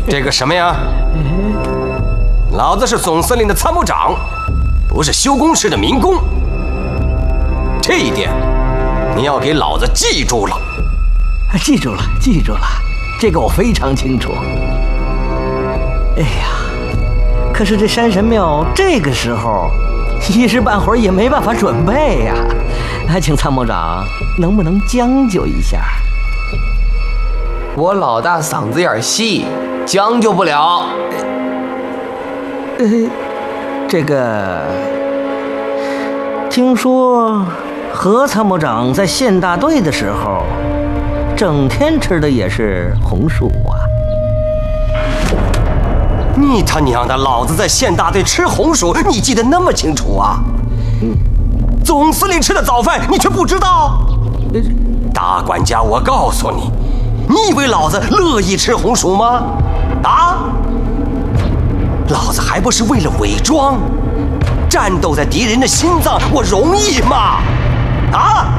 这个什么呀？老子是总司令的参谋长，不是修工室的民工。这一点，你要给老子记住了。 记住了，记住了，这个我非常清楚。哎呀，可是这山神庙这个时候，一时半会儿也没办法准备呀。还请参谋长能不能将就一下？ 我老大嗓子眼细，将就不了。 这个，听说何参谋长在县大队的时候，整天吃的也是红薯啊。 你他娘的，老子在县大队吃红薯，你记得那么清楚啊？总司令吃的早饭你却不知道？大管家，我告诉你，你以为老子乐意吃红薯吗？啊？老子还不是为了伪装，战斗在敌人的心脏，我容易吗？啊？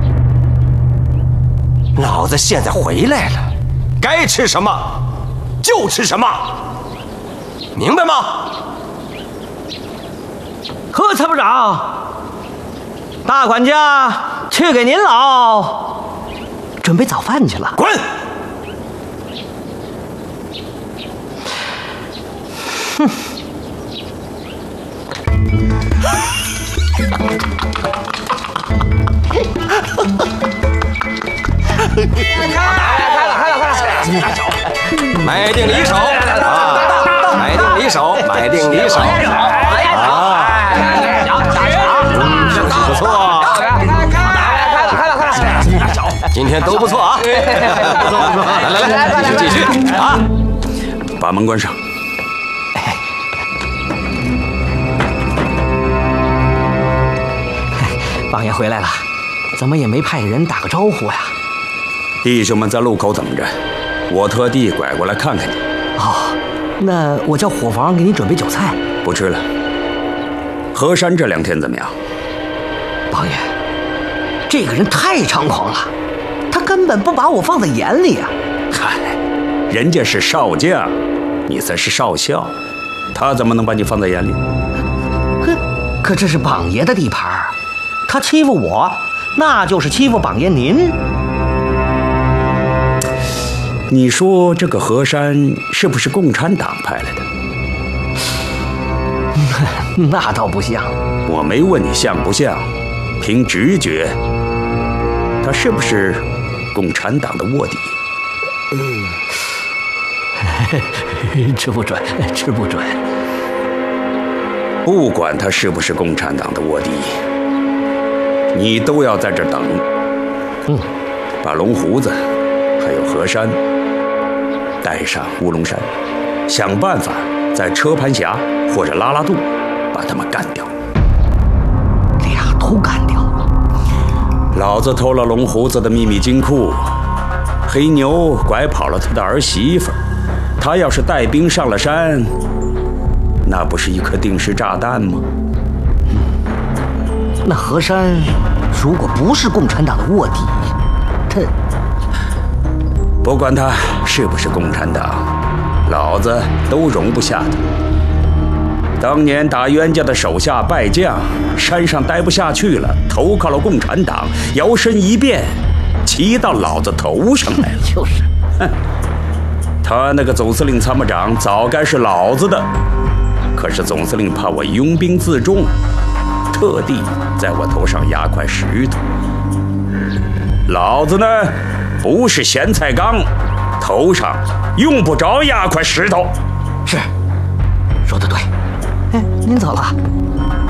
老子现在回来了，该吃什么就吃什么，明白吗？ 何参谋长，大管家去给您老准备早饭去了。 滚！ 哼！ 买定离手啊！买定离手，买定离手啊！不错，今天都不错啊！来，继续啊！ 把门关上。 王爷回来了，怎么也没派人打个招呼呀？ 弟兄们在路口等着，我特地拐过来看看你。 哦，那我叫伙房给你准备酒菜。 不吃了。河山这2天怎么样？ 王爷，这个人太猖狂了，他根本不把我放在眼里啊！ 嗨，人家是少将，你才是少校，他怎么能把你放在眼里？ 可这是榜爷的地盘，他欺负我，那就是欺负榜爷您。 你说这个河山是不是共产党派来的？ 那倒不像。 我没问你像不像，凭直觉，他是不是共产党的卧底？ 吃不准，吃不准。 不管他是不是共产党的卧底，你都要在这儿等。把龙胡子还有河山带上乌龙山，想办法在车盘峡或者拉拉渡把他们干掉。 俩都干掉？ 老子偷了龙胡子的秘密金库，黑牛拐跑了他的儿媳妇，他要是带兵上了山，那不是一颗定时炸弹吗？ 那河山如果不是共产党的卧底，他不管他是不是共产党，老子都容不下他。当年打冤家的手下败将，山上待不下去了，投靠了共产党，摇身一变，骑到老子头上来了。 就是， 他那个总司令参谋长早该是老子的，可是总司令怕我拥兵自重，特地在我头上压块石头。老子呢，不是咸菜缸，头上用不着压块石头。 是，说得对。您走了。